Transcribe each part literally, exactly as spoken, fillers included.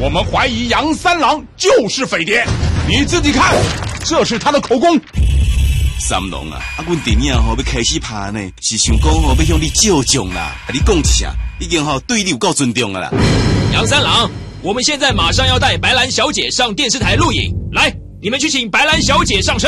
我们怀疑杨三郎就是匪谍。你自己看，这是他的口供。 三郎啊，啊，阮电影吼要开始拍呢，是想讲吼要向你借奖啦。你讲一下，已经吼对你有够尊重了啦。 杨三郎，我们现在马上要带白兰小姐上电视台录影，来，你们去请白兰小姐上车。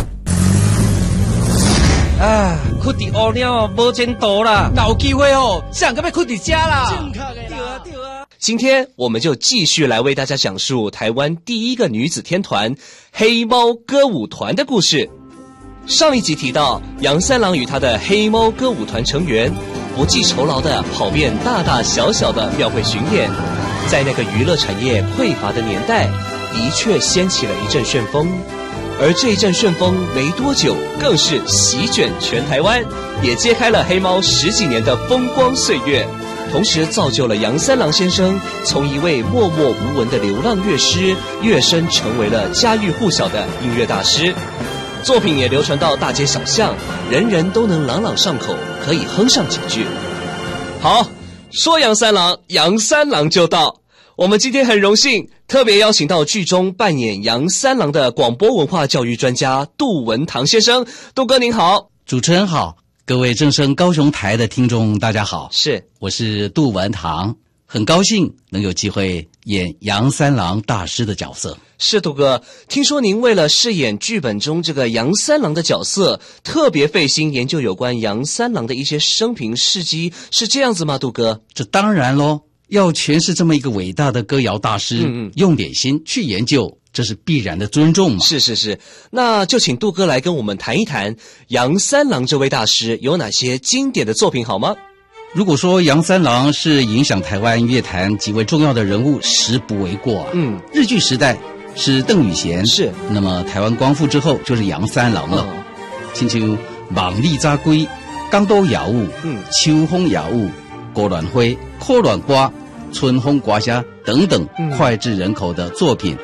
啊，去伫乌鸟无前途啦，有机会哦，想个要去伫家啦。对啊对啊。 今天我们就继续来为大家讲述台湾第一个女子天团黑猫歌舞团的故事。上一集提到，杨三郎与他的黑猫歌舞团成员不计酬劳地跑遍大大小小的庙会巡演，在那个娱乐产业匮乏的年代，的确掀起了一阵旋风。而这一阵旋风没多久，更是席卷全台湾，也揭开了黑猫十几年的风光岁月，同时造就了杨三郎先生从一位默默无闻的流浪乐师，跃升成为了家喻户晓的音乐大师。作品也流传到大街小巷，人人都能朗朗上口，可以哼上几句。好，说杨三郎，杨三郎就到。我们今天很荣幸特别邀请到剧中扮演杨三郎的广播文化教育专家杜文堂先生。杜哥您好。 主持人好，各位正声高雄台的听众大家好， 是， 我是杜文堂，很高兴能有机会演杨三郎大师的角色。 是，杜哥，听说您为了饰演剧本中这个杨三郎的角色，特别费心研究有关杨三郎的一些生平事迹，是这样子吗，杜哥？ 这当然咯，要诠释这么一个伟大的歌谣大师，嗯嗯，用点心去研究，这是必然的尊重嘛。 是是是，那就请杜哥来跟我们谈一谈杨三郎这位大师有哪些经典的作品好吗？ 如果说杨三郎是影响台湾乐坛极为重要的人物，实不为过啊。嗯，日据时代是邓雨贤，是，那么台湾光复之后就是杨三郎了。亲像望里早归、港都雅舞、嗯、秋风雅舞、郭乱辉、柯乱瓜、春风刮虾等等脍炙人口的作品